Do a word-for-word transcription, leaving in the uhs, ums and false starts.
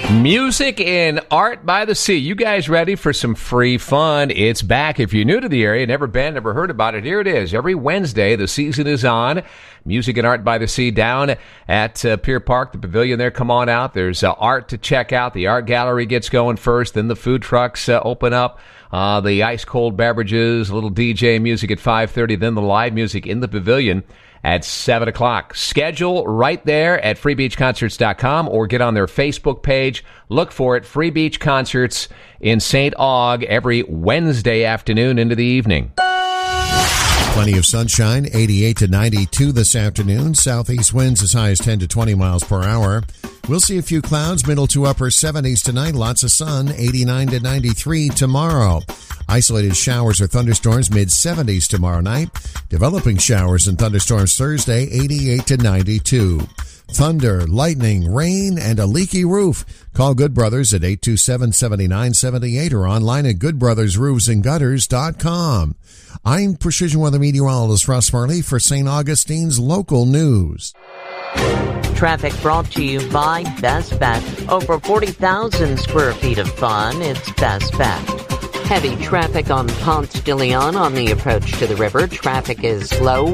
Music and Art by the Sea. You guys ready for some free fun? It's back. If you're new to the area, never been, never heard about it, here it is. Every Wednesday, the season is on. Music and Art by the Sea down at uh, Pier Park, the pavilion there. Come on out. There's uh, art to check out. The art gallery gets going first. Then the food trucks uh, open up. Uh, the ice-cold beverages, a little D J music at five thirty. Then the live music in the pavilion at seven o'clock. Schedule right there at free beach concerts dot com or get on their Facebook page. Look for it, Free Beach Concerts in Saint Aug every Wednesday afternoon into the evening. Plenty of sunshine, eighty-eight to ninety-two this afternoon. Southeast winds as high as ten to twenty miles per hour. We'll see a few clouds, middle to upper seventies tonight. Lots of sun, eighty-nine to ninety-three tomorrow. Isolated showers or thunderstorms, mid-seventies tomorrow night. Developing showers and thunderstorms Thursday, eighty-eight to ninety-two. Thunder, lightning, rain, and a leaky roof. Call Good Brothers at eight two seven, seven nine seven eight or online at good brothers roofs and gutters dot com. I'm Precision Weather Meteorologist Russ Farley for Saint Augustine's local news. Traffic brought to you by Best Bet. Over forty thousand square feet of fun. It's Best Bet. Heavy traffic on Ponce de Leon on the approach to the river. Traffic is slow.